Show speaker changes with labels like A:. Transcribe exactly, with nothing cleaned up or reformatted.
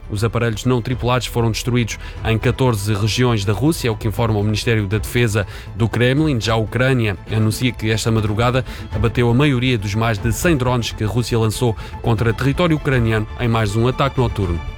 A: Os aparelhos não tripulados foram destruídos em catorze regiões da Rússia, é o que informa o Ministério da Defesa do Kremlin. Já a Ucrânia anuncia que esta madrugada abateu a maioria dos mais de cem drones que a Rússia lançou contra território ucraniano em mais um ataque noturno.